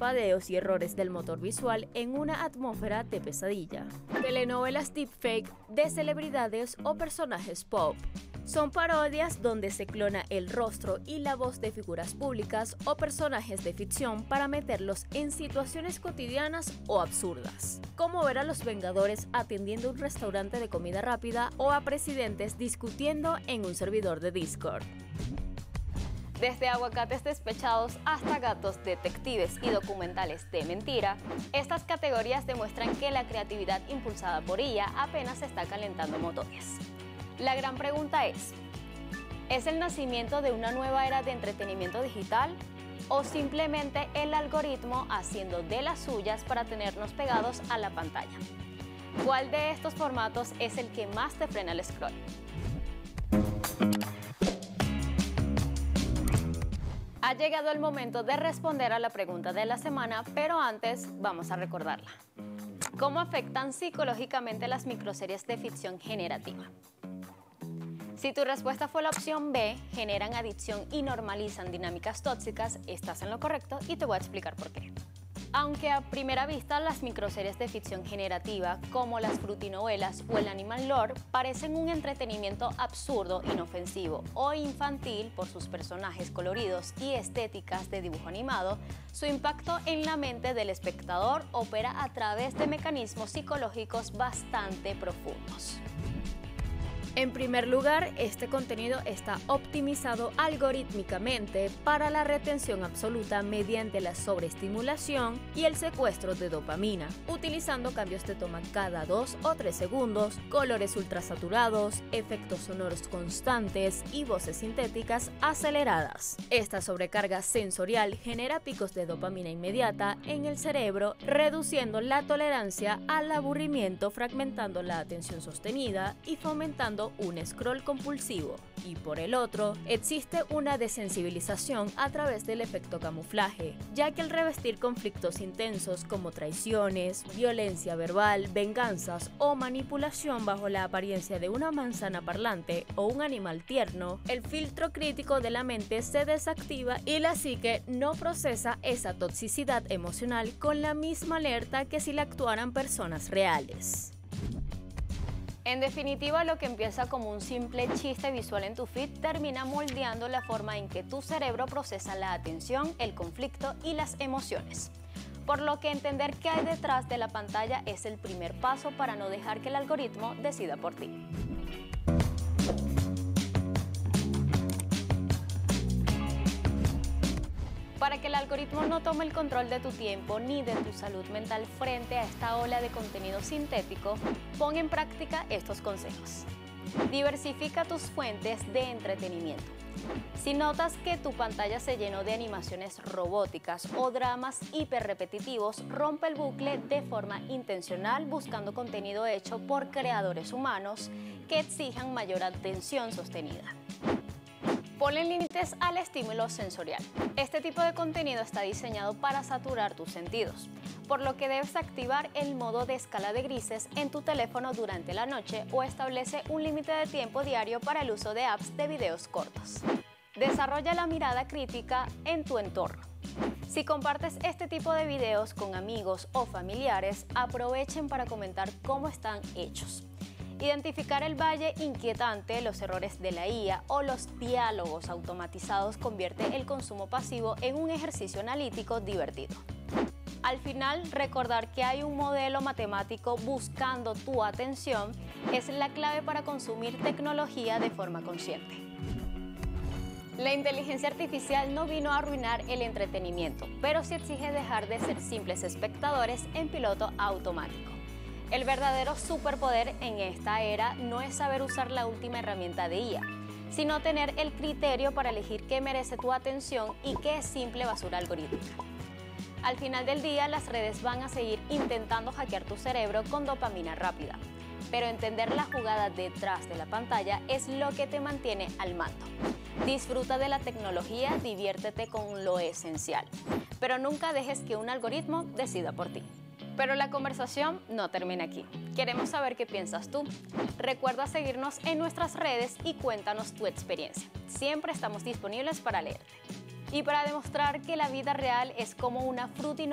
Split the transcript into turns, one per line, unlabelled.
parpadeos y errores del motor visual en una atmósfera de pesadilla. Telenovelas deepfake de celebridades o personajes pop. Son parodias donde se clona el rostro y la voz de figuras públicas o personajes de ficción para meterlos en situaciones cotidianas o absurdas, como ver a los Vengadores atendiendo un restaurante de comida rápida o a presidentes discutiendo en un servidor de Discord. Desde aguacates despechados hasta gatos detectives y documentales de mentira, estas categorías demuestran que la creatividad impulsada por ella apenas está calentando motores. La gran pregunta ¿es el nacimiento de una nueva era de entretenimiento digital o simplemente el algoritmo haciendo de las suyas para tenernos pegados a la pantalla? ¿Cuál de estos formatos es el que más te frena el scroll? Ha llegado el momento de responder a la pregunta de la semana, pero antes vamos a recordarla. ¿Cómo afectan psicológicamente las microseries de ficción generativa? Si tu respuesta fue la opción B, generan adicción y normalizan dinámicas tóxicas, estás en lo correcto y te voy a explicar por qué. Aunque a primera vista las microseries de ficción generativa, como las frutinovelas o el animal lore, parecen un entretenimiento absurdo, inofensivo o infantil por sus personajes coloridos y estéticas de dibujo animado, su impacto en la mente del espectador opera a través de mecanismos psicológicos bastante profundos. En primer lugar, este contenido está optimizado algorítmicamente para la retención absoluta mediante la sobreestimulación y el secuestro de dopamina, utilizando cambios de toma cada 2 o 3 segundos, colores ultrasaturados, efectos sonoros constantes y voces sintéticas aceleradas. Esta sobrecarga sensorial genera picos de dopamina inmediata en el cerebro, reduciendo la tolerancia al aburrimiento, fragmentando la atención sostenida y fomentando un scroll compulsivo. Y por el otro, existe una desensibilización a través del efecto camuflaje, ya que al revestir conflictos intensos como traiciones, violencia verbal, venganzas o manipulación bajo la apariencia de una manzana parlante o un animal tierno, el filtro crítico de la mente se desactiva y la psique no procesa esa toxicidad emocional con la misma alerta que si la actuaran personas reales. En definitiva, lo que empieza como un simple chiste visual en tu feed termina moldeando la forma en que tu cerebro procesa la atención, el conflicto y las emociones. Por lo que entender qué hay detrás de la pantalla es el primer paso para no dejar que el algoritmo decida por ti. Para que el algoritmo no tome el control de tu tiempo ni de tu salud mental frente a esta ola de contenido sintético, pon en práctica estos consejos. Diversifica tus fuentes de entretenimiento. Si notas que tu pantalla se llenó de animaciones robóticas o dramas hiperrepetitivos, rompe el bucle de forma intencional buscando contenido hecho por creadores humanos que exijan mayor atención sostenida. Ponle límites al estímulo sensorial. Este tipo de contenido está diseñado para saturar tus sentidos, por lo que debes activar el modo de escala de grises en tu teléfono durante la noche o establece un límite de tiempo diario para el uso de apps de videos cortos. Desarrolla la mirada crítica en tu entorno. Si compartes este tipo de videos con amigos o familiares, aprovechen para comentar cómo están hechos. Identificar el valle inquietante, los errores de la IA o los diálogos automatizados convierte el consumo pasivo en un ejercicio analítico divertido. Al final, recordar que hay un modelo matemático buscando tu atención es la clave para consumir tecnología de forma consciente. La inteligencia artificial no vino a arruinar el entretenimiento, pero sí exige dejar de ser simples espectadores en piloto automático. El verdadero superpoder en esta era no es saber usar la última herramienta de IA, sino tener el criterio para elegir qué merece tu atención y qué es simple basura algorítmica. Al final del día, las redes van a seguir intentando hackear tu cerebro con dopamina rápida, pero entender la jugada detrás de la pantalla es lo que te mantiene al mando. Disfruta de la tecnología, diviértete con lo esencial, pero nunca dejes que un algoritmo decida por ti. Pero la conversación no termina aquí. Queremos saber qué piensas tú. Recuerda seguirnos en nuestras redes y cuéntanos tu experiencia. Siempre estamos disponibles para leerte. Y para demostrar que la vida real es como una fruta